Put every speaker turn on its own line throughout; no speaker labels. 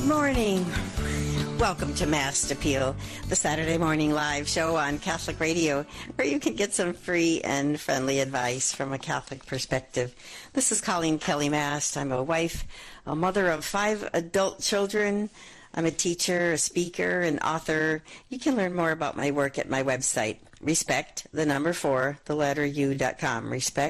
Morning. Welcome to Mass Appeal, the Saturday morning live show on Catholic Radio, where you can get some free and friendly advice from a Catholic perspective. This is Colleen Kelly Mast. I'm a wife, a mother of 5 adult children. I'm a teacher, a speaker, an author. You can learn more about my work at my website, respect4u.com.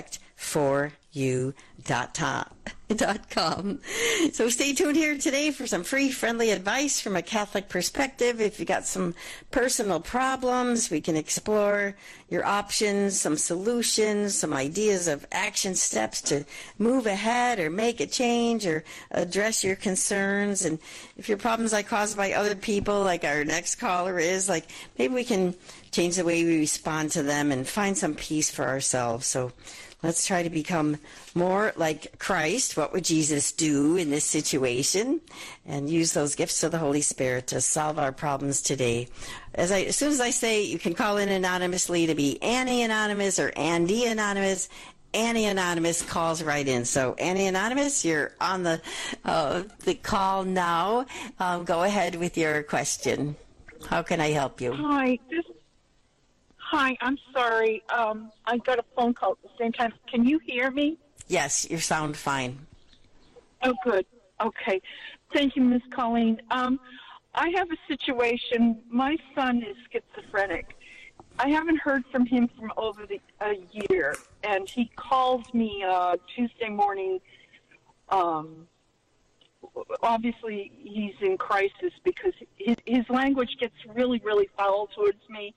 respect4u.com. So stay tuned here today for some free, friendly advice from a Catholic perspective. If you got some personal problems, we can explore your options, some solutions, some ideas of action steps to move ahead or make a change or address your concerns. And if your problems are caused by other people, like our next caller is, like maybe we can change the way we respond to them and find some peace for ourselves. So let's try to become more like Christ. What would Jesus do in this situation? And use those gifts of the Holy Spirit to solve our problems today. As soon as I say, you can call in anonymously to be Annie Anonymous or Andy Anonymous. Annie Anonymous calls right in. So Annie Anonymous, you're on the call now. Go ahead with your question. How can I help you?
Hi, I'm sorry. I got a phone call at the same time. Can you hear me?
Yes, you sound fine.
Oh, good. Okay. Thank you, Miss Colleen. I have a situation. My son is schizophrenic. I haven't heard from him for over a year, and he called me Tuesday morning. Obviously, he's in crisis because his language gets really, really foul towards me,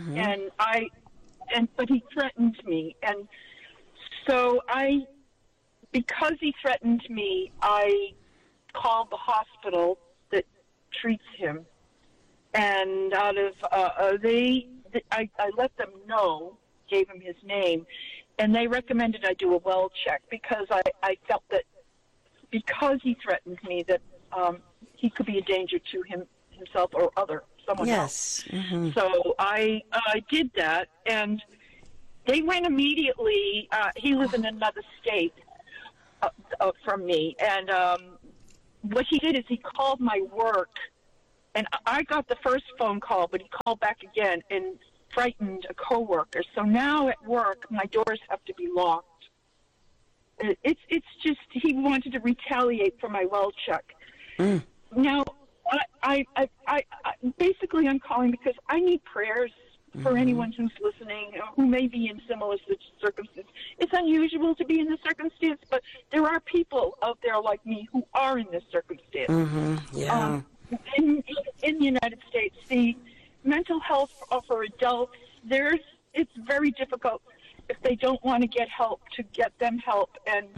but he threatened me, and so because he threatened me, I called the hospital that treats him, and out of I let them know, gave him his name, and they recommended I do a well check because I felt that because he threatened me that he could be a danger to himself or someone else. Mm-hmm. So I did that, and they went immediately. He lives in another state from me, and what he did is he called my work, and I got the first phone call, but he called back again and frightened a coworker. So now at work, my doors have to be locked. It's just he wanted to retaliate for my well check. Now, I basically I'm calling because I need prayers for anyone who's listening who may be in similar circumstances. It's unusual to be in this circumstance, but there are people out there like me who are in this circumstance.
Yeah.
In the United States, the mental health for adults, it's very difficult if they don't want to get help, to get them help. And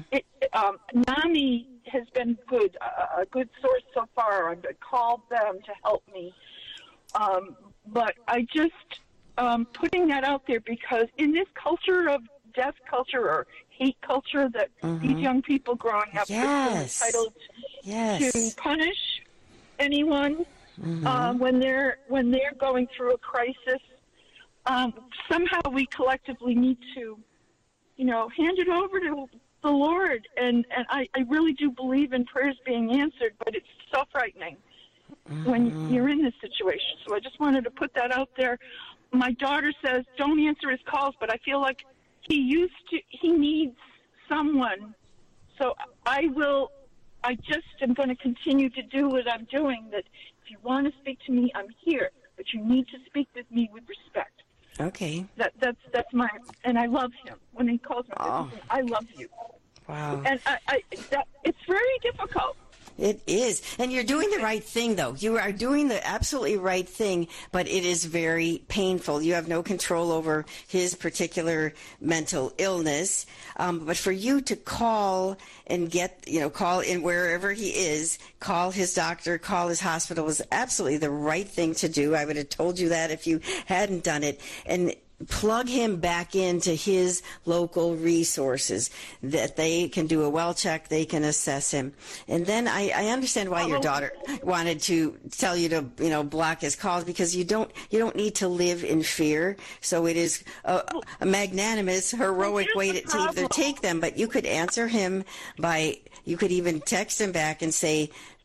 NAMI has been good, a good source so far. I've called them to help me. But I just putting that out there because in this culture of death culture or hate culture that these young people growing up are entitled to punish anyone when they're going through a crisis. Somehow we collectively need to, hand it over to the Lord. And I really do believe in prayers being answered, but it's so frightening when you're in this situation. So I just wanted to put that out there. My daughter says, don't answer his calls, but I feel like he needs someone. So I just am going to continue to do what I'm doing, that if you want to speak to me, I'm here, but you need to speak with me with respect.
Okay.
That's my, and I love him. When he calls me, I love you.
Wow.
And it's very difficult.
It is. And you're doing the right thing, though. You are doing the absolutely right thing, but it is very painful. You have no control over his particular mental illness. But for you to call and call in wherever he is, call his doctor, call his hospital was absolutely the right thing to do. I would have told you that if you hadn't done it. And plug him back into his local resources, that they can do a well check, they can assess him. And then I understand why your daughter wanted to tell you to, block his calls, because you don't need to live in fear. So it is a magnanimous, heroic way to either take them, but you could answer him you could even text him back and say,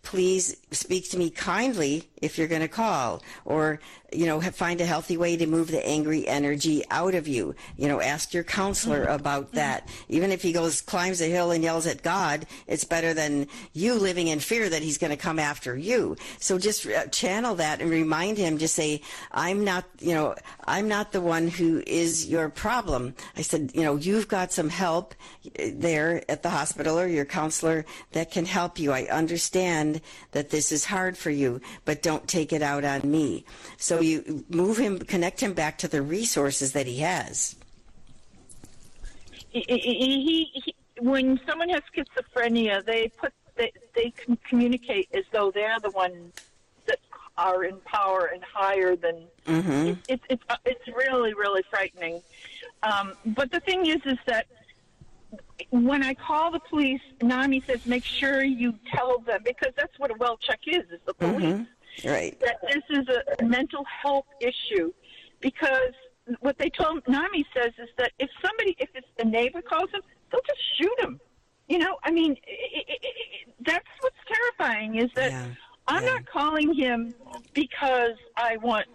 please speak to me kindly if you're going to call, or, find a healthy way to move the angry energy out of you. Ask your counselor about that. Even if he climbs a hill and yells at God, it's better than you living in fear that he's going to come after you. So just channel that and remind him, just say, I'm not the one who is your problem. I said, you've got some help there at the hospital or your counselor that can help you. I understand that this is hard for you, but don't take it out on me. So you connect him back to the resources that he has.
When someone has schizophrenia, they can communicate as though they're the ones that are in power and higher than. Mm-hmm. It's really, really frightening. But the thing is that when I call the police, NAMI says, make sure you tell them, because that's what a well check is the police.
Mm-hmm. Right.
That this is a mental health issue, because what they told NAMI says is that if it's a neighbor calls him, they'll just shoot him. That's what's terrifying, is that I'm not calling him because I want,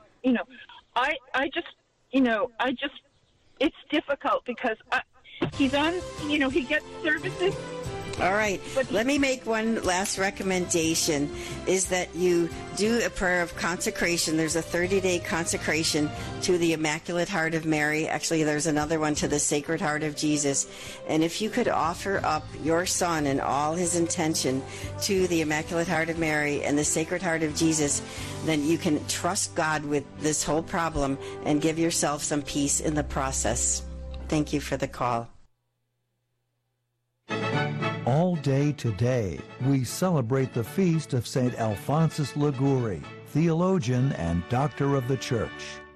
it's difficult because he's on, he gets services.
All right. Let me make one last recommendation, is that you do a prayer of consecration. There's a 30-day consecration to the Immaculate Heart of Mary. Actually, there's another one to the Sacred Heart of Jesus. And if you could offer up your son and all his intention to the Immaculate Heart of Mary and the Sacred Heart of Jesus, then you can trust God with this whole problem and give yourself some peace in the process. Thank you for the call.
All day today, we celebrate the feast of St. Alphonsus Liguori, theologian and doctor of the Church.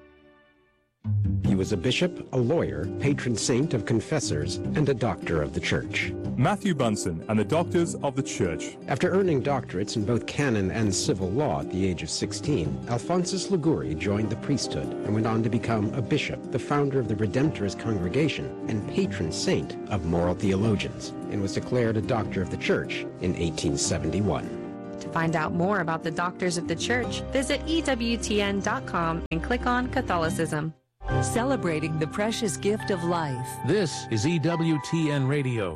He was a bishop, a lawyer, patron saint of confessors, and a doctor of the Church.
Matthew Bunson and the Doctors of the Church.
After earning doctorates in both canon and civil law at the age of 16, Alphonsus Liguori joined the priesthood and went on to become a bishop, the founder of the Redemptorist Congregation, and patron saint of moral theologians, and was declared a doctor of the Church in 1871.
To find out more about the Doctors of the Church, visit EWTN.com and click on Catholicism.
Celebrating the precious gift of life.
This is EWTN Radio.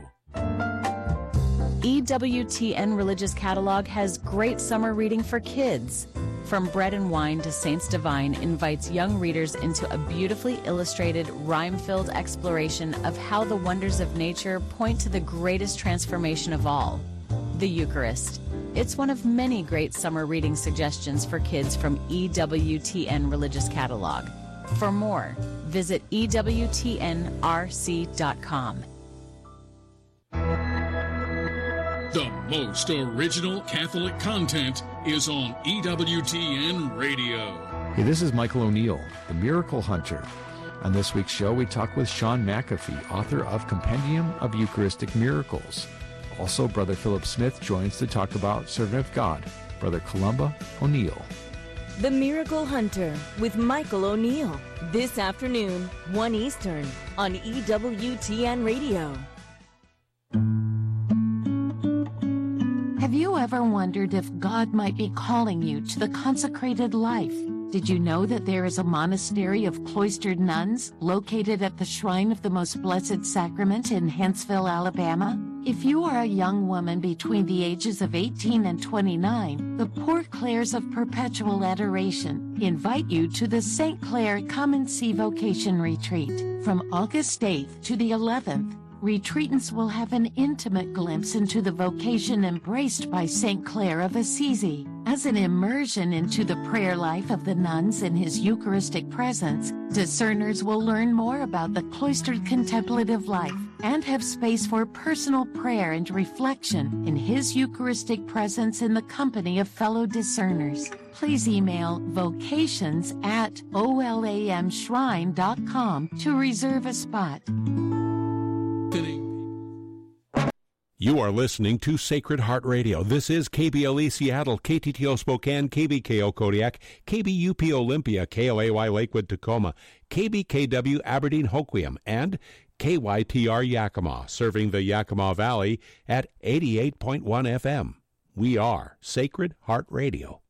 EWTN Religious Catalog has great summer reading for kids. From Bread and Wine to Saints Divine invites young readers into a beautifully illustrated, rhyme-filled exploration of how the wonders of nature point to the greatest transformation of all, the Eucharist. It's one of many great summer reading suggestions for kids from EWTN Religious Catalog. For more, visit EWTNRC.com.
The most original Catholic content is on EWTN Radio.
Hey, this is Michael O'Neill, the Miracle Hunter. On this week's show, we talk with Sean McAfee, author of Compendium of Eucharistic Miracles. Also, Brother Philip Smith joins to talk about Servant of God, Brother Columba O'Neill.
The Miracle Hunter with Michael O'Neill. This afternoon, 1 Eastern, on EWTN Radio.
Have you ever wondered if God might be calling you to the consecrated life? Did you know that there is a monastery of cloistered nuns located at the Shrine of the Most Blessed Sacrament in Huntsville, Alabama? If you are a young woman between the ages of 18 and 29, the Poor Clares of Perpetual Adoration invite you to the St. Clare Come and See Vocation Retreat from August 8th to the 11th. Retreatants will have an intimate glimpse into the vocation embraced by St. Clare of Assisi. As an immersion into the prayer life of the nuns in his Eucharistic presence, discerners will learn more about the cloistered contemplative life and have space for personal prayer and reflection in his Eucharistic presence in the company of fellow discerners. Please email vocations@olamshrine.com to reserve a spot.
You are listening to Sacred Heart Radio. This is KBLE Seattle, KTTO Spokane, KBKO Kodiak, KBUP Olympia, KLAY Lakewood Tacoma, KBKW Aberdeen Hoquiam, and KYTR Yakima, serving the Yakima Valley at 88.1 FM. We are Sacred Heart Radio.